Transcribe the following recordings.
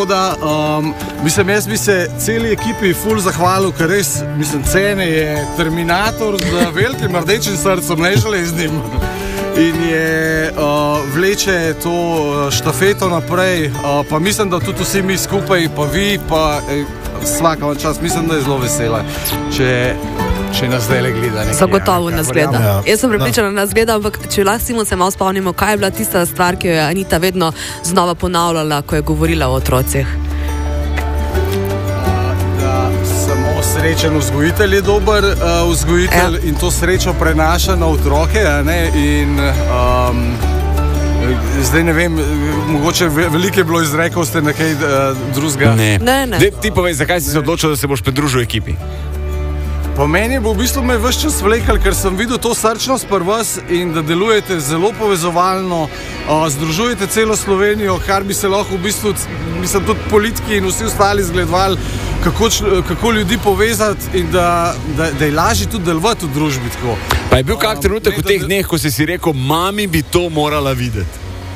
tako da, jaz bi se celi ekipi ful zahvalil, ker res, Cene je terminator z velikim rdečim srcem, ne železnim. In je vleče to štafeto naprej, pa mislim, da tudi vsi mi skupaj, pa vi, pa vsaka čas, mislim, da je zelo vesela, če nas zdaj le gleda. Zagotovo nas gleda. Jaz sem prepričana, da nas gleda, ampak če lahko Simon se malo spomnimo, kaj je bila tista stvar, ki jo je Anita vedno znova ponavljala, ko je govorila o otrocih? Da samo srečen vzgojitelj je dober vzgojitelj in to srečo prenaša na otroke, in zdaj ne vem, mogoče veliko je bilo izrekov, ste nekaj drugega. Ne. Ti povej, zakaj si se odločil, da se boš pridružil ekipi? Po meni bo v bistvu me ves čas vlekal, ker sem videl to srčnost pri vas in da delujete zelo povezovalno, združujete celo Slovenijo, kar bi se lahko v bistvu, mislim, tudi politiki in vsi ostali zgledovali, kako ljudi povezati in da je lažje tudi delovati v družbi tako. Pa je bil kak trenutek v teh dneh, ko si rekel, mami bi to morala videti?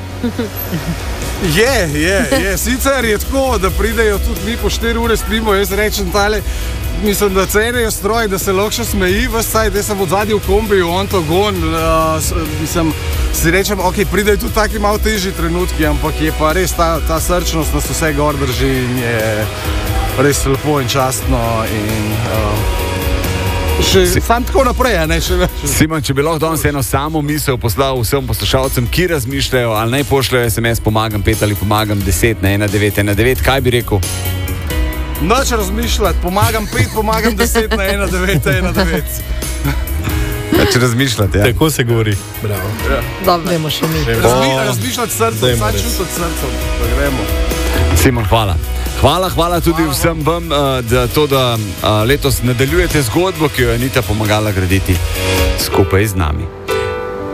Je. Sicer je tako, da pridejo tudi mi po 4 ure spimo, jaz rečem tale, mislim, da cenejo stroj, da se lahko še smeji, vsaj, da sem v zadnji v kombiju, on to gon, si rečem, ok, pridejo tudi taki malo težji trenutki, ampak je pa res ta srčnost nas vse gor drži in je res lepo in častno in sam tako naprej, ne še več. Simon, če bi lahko danes eno samo misel poslal vsem poslušalcem, ki razmišljajo, ali naj pošljajo SMS pomagam 5 ali pomagam 10 na 1919, kaj bi rekel? Noč razmišljati, pomagam 5, pomagam 10 na 1919. Če razmišljati, ja. Tako se govori. Bravo. Dobro. Dajmo še mi. Razmišljati srcem, sad čutiti srcem. Pa gremo. Simon, hvala. Hvala tudi vsem vam, da letos nadaljujete zgodbo, ki jo je Anita pomagala graditi skupaj z nami.